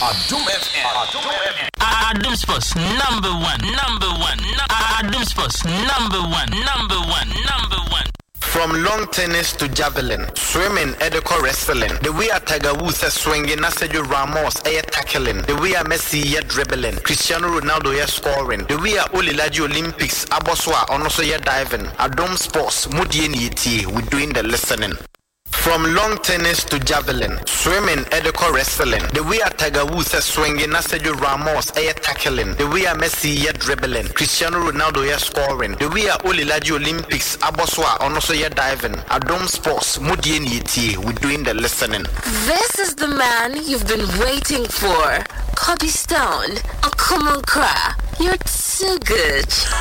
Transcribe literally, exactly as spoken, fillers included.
Adum F M. Adum F M. Adum Sports number one, number one. Adum Sports number one, number one, number one. From long tennis to javelin, swimming, edico wrestling. The way a Tiger Woods is swinging, Sergio Ramos is tackling. The way a Messi is dribbling, Cristiano Ronaldo is scoring. The way a Olilaji Olympics, Aboswa, also is diving. Adum Sports, Mudieni Yeti, we doing the listening. From long tennis to javelin, swimming, edico wrestling. The way a Tiger Woods is swinging, Sergio Ramos is tackling. The way a Messi is dribbling, Cristiano Ronaldo is scoring. The way a Olilaji Olympics, Aboswa, also is diving. Adum Sports, Mudieni Yeti, we doing the listening. This is the man you've been waiting for. Kobe Stone, a common cry. You're too good.